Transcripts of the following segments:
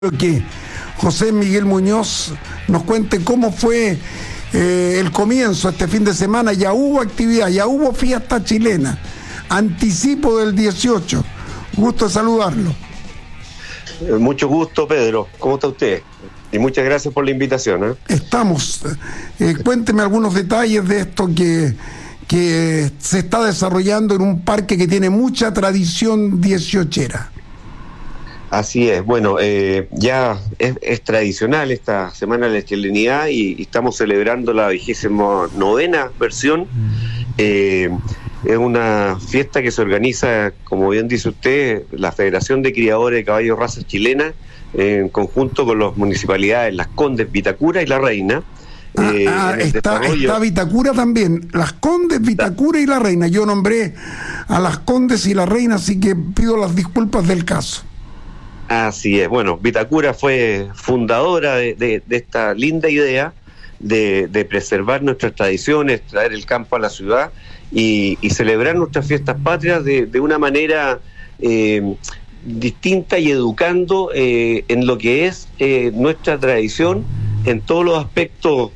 Que José Miguel Muñoz nos cuente cómo fue el comienzo este fin de semana. Ya hubo actividad, ya hubo fiesta chilena, anticipo del 18. Gusto de saludarlo. Mucho gusto, Pedro. ¿Cómo está usted? Y muchas gracias por la invitación. Estamos. Cuénteme algunos detalles de esto que se está desarrollando en un parque que tiene mucha tradición dieciochera. Así es, bueno, ya es tradicional esta Semana de la Chilenidad y estamos celebrando la 29ª versión. Es una fiesta que se organiza, como bien dice usted, la Federación de Criadores de Caballos Razas Chilenas, en conjunto con las municipalidades Las Condes, Vitacura y La Reina. Está Vitacura también, Las Condes, Vitacura y La Reina. Yo nombré a Las Condes y La Reina, así que pido las disculpas del caso. Así es, bueno, Vitacura fue fundadora de esta linda idea de preservar nuestras tradiciones, traer el campo a la ciudad y celebrar nuestras fiestas patrias de una manera distinta y educando en lo que es nuestra tradición en todos los aspectos,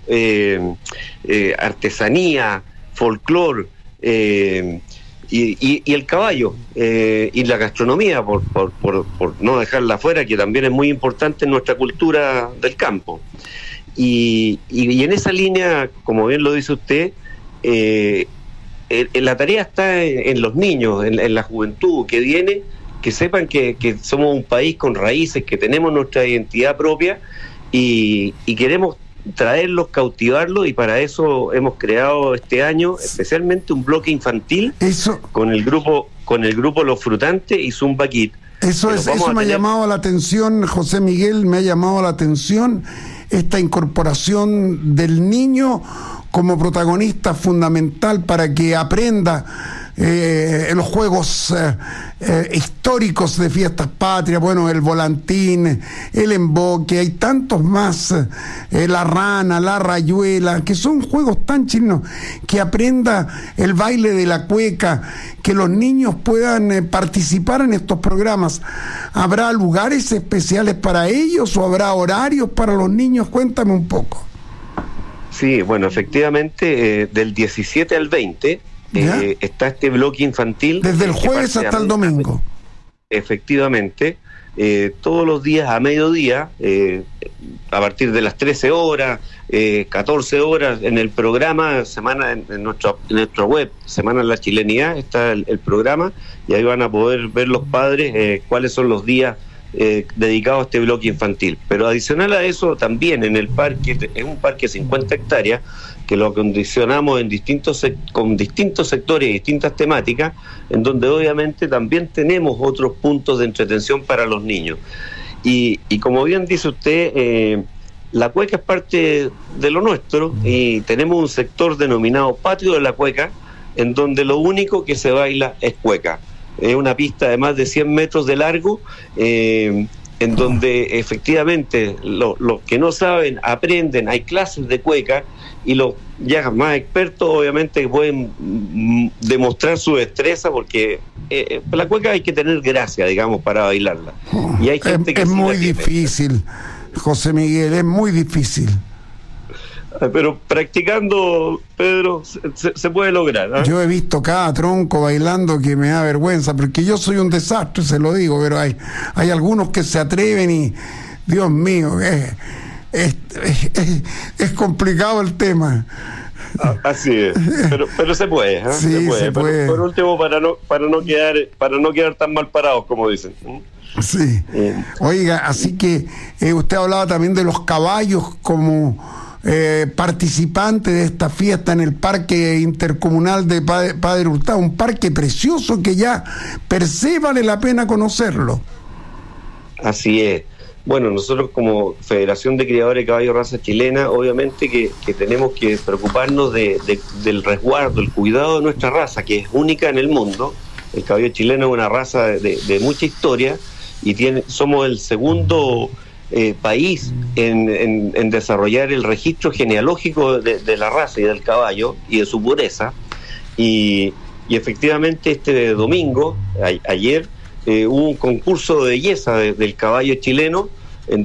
artesanía, folclor, y el caballo y la gastronomía, por no dejarla afuera, que también es muy importante en nuestra cultura del campo. Y en esa línea, como bien lo dice usted, la tarea está en los niños, en la juventud que viene, que sepan que somos un país con raíces, que tenemos nuestra identidad propia y queremos traerlos, cautivarlos, y para eso hemos creado este año especialmente un bloque infantil con el grupo Los Frutantes y Zumba Kid. Eso me ha llamado la atención, José Miguel, me ha llamado la atención esta incorporación del niño como protagonista fundamental para que aprenda en los juegos históricos de fiestas patrias, bueno, el volantín, el emboque, hay tantos más, la rana, la rayuela, que son juegos tan chinos, que aprenda el baile de la cueca, que los niños puedan participar en estos programas. ¿Habrá lugares especiales para ellos o habrá horarios para los niños? Cuéntame un poco. Sí, bueno, efectivamente, del 17 al 20 está este bloque infantil. Desde el jueves hasta el domingo. Efectivamente, todos los días a mediodía, a partir de las 13 horas, 14 horas, en el programa Semana, en nuestra web, Semana de la Chilenidad, está el programa, y ahí van a poder ver los padres cuáles son los días dedicado a este bloque infantil. Pero adicional a eso, también en el parque, es un parque de 50 hectáreas, que lo acondicionamos con distintos sectores y distintas temáticas, en donde obviamente también tenemos otros puntos de entretención para los niños. Y como bien dice usted, la cueca es parte de lo nuestro, y tenemos un sector denominado Patio de la Cueca, en donde lo único que se baila es cueca. Es una pista de más de 100 metros de largo, en donde efectivamente los que no saben aprenden, hay clases de cueca, y los ya más expertos obviamente pueden demostrar su destreza, porque la cueca hay que tener gracia, digamos, para bailarla. Y hay gente que es muy difícil, José Miguel, es muy difícil. Pero practicando, Pedro, se puede lograr, ¿eh? Yo he visto cada tronco bailando que me da vergüenza, porque yo soy un desastre, se lo digo, pero hay algunos que se atreven y, Dios mío, es complicado el tema. Así es, pero se puede, ¿eh? Sí, se puede. Por último, para no quedar tan mal parados, como dicen. Sí. Oiga, así que usted hablaba también de los caballos como participante de esta fiesta en el Parque Intercomunal de Padre Hurtado, un parque precioso que ya per se vale la pena conocerlo. Así es. Bueno, nosotros como Federación de Criadores de Caballos Raza Chilena, obviamente que tenemos que preocuparnos del resguardo, el cuidado de nuestra raza, que es única en el mundo. El caballo chileno es una raza de mucha historia, y somos el segundo país en desarrollar el registro genealógico de la raza y del caballo y de su pureza, y efectivamente este domingo, ayer, hubo un concurso de belleza del caballo chileno,